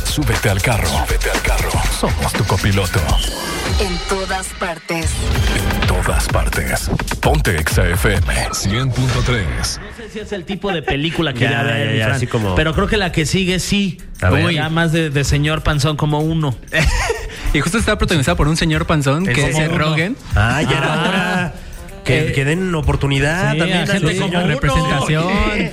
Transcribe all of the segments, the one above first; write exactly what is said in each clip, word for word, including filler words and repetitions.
Súbete al carro. Súbete al carro. Somos tu copiloto. En todas partes. En todas partes. Ponte Exa F M cien punto tres. No sé si es el tipo de película que Ya, ya, ver, ya, ya, Fran, así como- pero creo que la que sigue sí. A ver. Uy, ya más de, de señor panzón como uno. Y justo está protagonizada por un señor panzón que ¿Cómo es Seth uno? Rogen. Ah, ya era hora. Que, Eh, que den oportunidad sí, también a a gente los como señores. representación. Oye,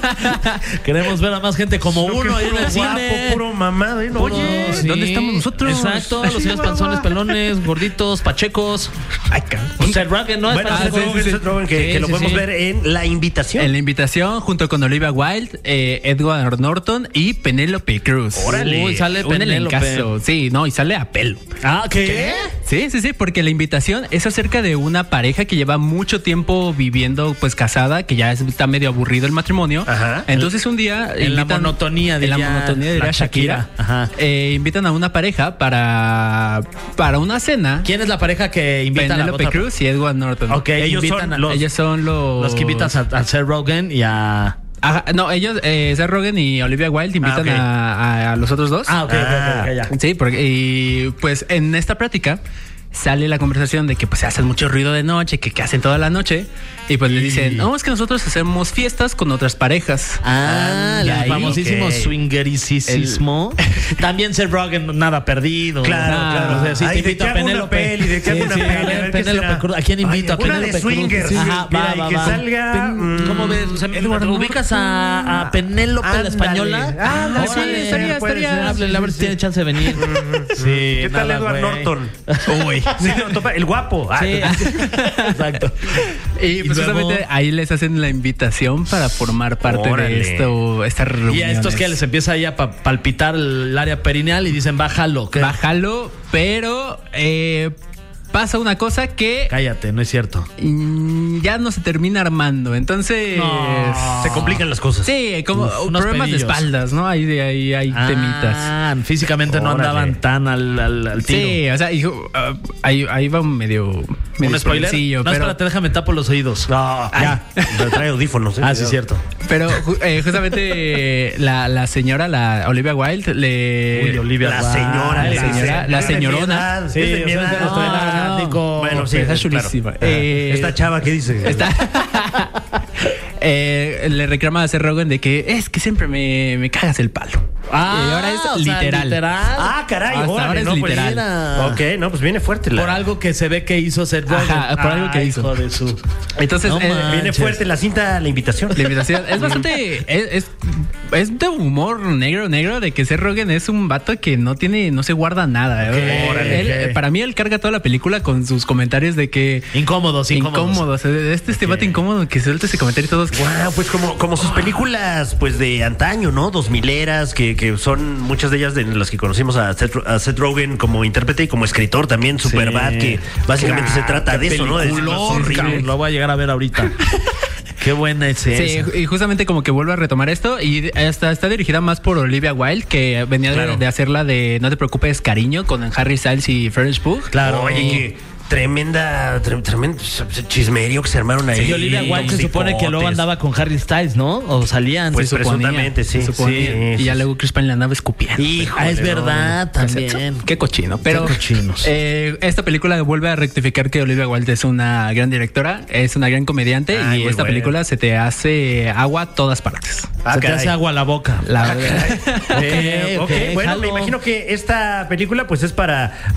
Queremos ver a más gente como no, que uno ahí en puro el guapo, cine. puro mamado. ¿eh? Puro- Oye, sí. ¿dónde estamos nosotros? Exacto, los señores panzones, pelones, gorditos, pachecos. ay, cabrón. Pues Seth Rogen, ¿no? Bueno, Es Seth para- Rogen, Seth Rogen, que, Sí, que lo sí, podemos sí. ver en La Invitación. En la invitación, junto con Olivia Wilde, eh, Edward Norton y Penélope Cruz. Órale. Uy, sale Un Penélope. elencazo. Sí, no, y sale a pelo. Ah, ¿qué? Sí, sí, sí, porque la invitación es acerca de una pareja que lleva mucho tiempo viviendo, pues casada, que ya está medio aburrido el matrimonio. Ajá. Entonces un día En la monotonía, en la diría monotonía diría la Shakira, Shakira. Ajá. eh, invitan a una pareja para para una cena. ¿Quién es la pareja que invita a la Penélope otra? Cruz y Edward Norton. Ok, Ellos invitan son a- los- Ellos son los los que invitas a, a Seth Rogen y a... Ajá, no, ellos, eh, Seth Rogen y Olivia Wilde invitan Ah, ok. a, a- a los otros dos. Ah, ok, ok, ok, ok, ya. Sí, porque y pues en esta plática sale la conversación de que pues se hacen mucho ruido de noche, que, que hacen toda la noche y pues le dicen, no, es que nosotros hacemos fiestas con otras parejas. Ah, Y el ahí, famosísimo ok. swingericismo. También Seth Rogen, nada perdido. Claro, Ah, claro. O sea, sí, Ay, te de invito que a hago una Penélope. peli, de que hago una sí, peli, a a ver, ver, ¿qué Penélope será? Cruz. ¿A quién invito? Ay, a una de Penélope Cruz. swingers. Ajá, Mira, va, y va, que va. salga, Pen- ¿Cómo mm, ves? O sea, Edward ¿te ubicas a, a Penélope la Ándale. española? Ándale, Órale, sí, estaría, puede estaría. ser. Háblenle, a ver Sí, si sí. tiene chance de venir. Sí, ¿Qué tal nada, Edward güey. Norton? Uy. Sí, no, topa- el guapo. Ah, Sí, exacto. Y pues luego- justamente ahí les hacen la invitación para formar parte Órale. de esto, esta reunión. Y a estos que les empieza ahí a pa- palpitar el área perineal y dicen, bájalo. ¿qué? Bájalo, pero eh, pasa una cosa que Cállate, no es cierto. mm, ya no se termina armando. Entonces No. Se complican las cosas. sí, como Uf, unos problemas pedillos. de espaldas, ¿no? Ahí de ahí hay temitas. Ah, físicamente no Órale. andaban tan al, al, al tiro. Sí, o sea, hijo, ah, ahí, ahí va medio, medio ¿Un spoiler? spoilercillo, No, pero, espérate, déjame tapo los oídos. No, ya. Trae audífonos. ¿eh? Ah, sí, es cierto. pero ju- eh, justamente la, la señora, la Olivia Wilde, le Uy, Olivia La Wilde. señora, la le señora, dice, la "Es de mi señorona". edad, Sí, es de mi o sea, edad. estoy en No, Atlántico. Bueno, sí, está claro. chulísima. Ajá. Eh, Esta chava, ¿qué dice? Está- Eh, le reclama a Seth Rogen de que es que siempre me, me cagas el palo. Ah, y ahora es o sea, literal. literal. Ah, caray, Hasta órale, ahora es no, pues, literal. mira. Ok, no, pues viene fuerte. La... Por algo que se ve que hizo Seth Rogen. Ajá, por algo que Ay, hizo. hijo de su... Entonces, No eh, manches. Viene fuerte la cinta, la invitación. la invitación es bastante. Es, es, es de humor negro, negro, de que Seth Rogen es un vato que no tiene, no se guarda nada. ¿eh? Órale, Él, ¿qué? eh, para mí, él carga toda la película con sus comentarios de que. Incómodos, incómodos. Incómodos. eh, Este, este vato incómodo que suelta ese comentario y todos. Wow, pues como, como sus películas pues de antaño, ¿no? Dos mileras, que, que son muchas de ellas de las que conocimos a Seth, a Seth Rogen como intérprete y como escritor también, Superbad, que básicamente se trata de eso, ¿no? De decir cosas Peliculón, horribles. cabrón, lo voy a llegar a ver ahorita. Qué buena es Sí, esa. y justamente como que vuelve a retomar esto y está, está dirigida más por Olivia Wilde, que venía de- Claro. de, hacerla de No te preocupes, cariño, con Harry Styles y Florence Pugh. Claro. Oye, que tremenda, tre- tremendo chismerio que se armaron ahí. Y Olivia Wilde se supone que luego andaba con Harry Styles, ¿no? O salían. Pues se suponía. presuntamente, sí. Se suponía. Sí, y sí, ya sí. luego Chris Pine le andaba escupiendo. Híjole, Ah, es no, verdad, ¿Qué es también. eso? Qué cochino. Pero Qué cochinos. eh, esta película vuelve a rectificar que Olivia Wilde es una gran directora, es una gran comediante Ay, y muy esta buena. película se te hace agua a todas partes. Ah, se te caray. hace agua a la boca. La Eh, Ok, ok, ok, bueno, jalo. me imagino que esta película pues es para